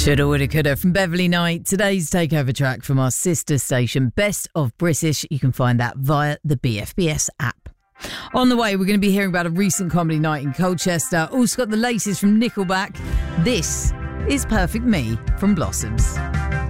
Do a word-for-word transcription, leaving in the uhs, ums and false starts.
Shoulda, woulda, coulda from Beverly Knight. Today's takeover track from our sister station, Best of British. You can find that via the B F B S app. On the way, we're going to be hearing about a recent comedy night in Colchester. Also got the latest from Nickelback. This is Perfect Me from Blossoms.